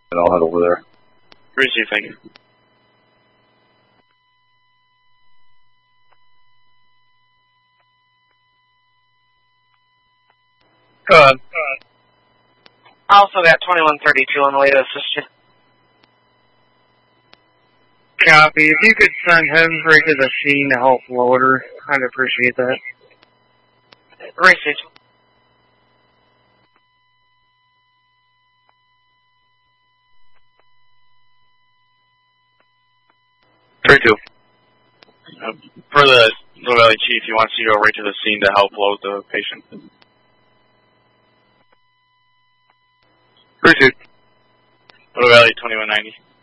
and I'll head over there. Receive, thank you. Go ahead. Also got 2132 on the way to assist you. Copy. If you could send him right to the scene to help load her, I'd appreciate that. Receive. For the Little Valley Chief, he wants you to go right to the scene to help load the patient. Appreciate. Little Valley 2190.